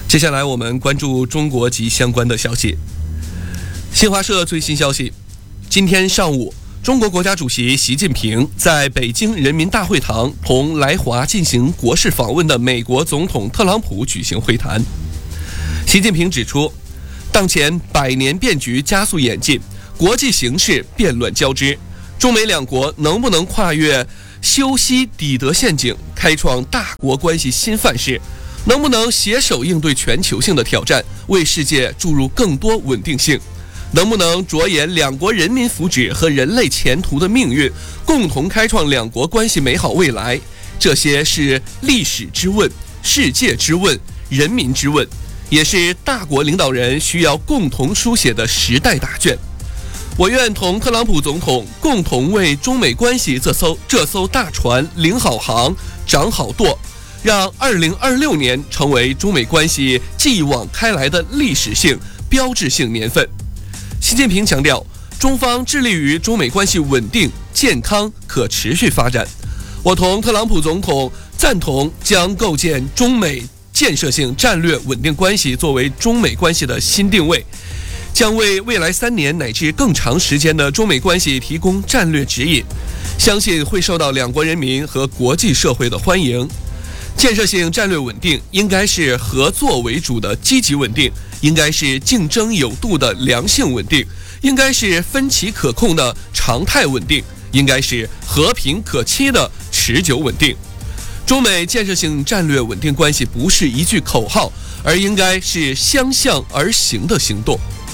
接下来我们关注中国及相关的消息。新华社最新消息，今天上午，中国国家主席习近平在北京人民大会堂同来华进行国事访问的美国总统特朗普举行会谈。习近平指出，当前百年变局加速演进，国际形势变乱交织，中美两国能不能跨越修昔底德陷阱，开创大国关系新范式，能不能携手应对全球性的挑战，为世界注入更多稳定性，能不能着眼两国人民福祉和人类前途的命运，共同开创两国关系美好未来，这些是历史之问、世界之问、人民之问，也是大国领导人需要共同书写的时代大卷。我愿同特朗普总统共同为中美关系这艘大船领好航、掌好舵，让2026年成为中美关系继往开来的历史性、标志性年份。习近平强调，中方致力于中美关系稳定、健康、可持续发展。我同特朗普总统赞同将构建中美建设性战略稳定关系作为中美关系的新定位，将为未来3年乃至更长时间的中美关系提供战略指引，相信会受到两国人民和国际社会的欢迎。建设性战略稳定应该是合作为主的积极稳定，应该是竞争有度的良性稳定，应该是分歧可控的常态稳定，应该是和平可期的持久稳定。中美建设性战略稳定关系不是一句口号，而应该是相向而行的行动。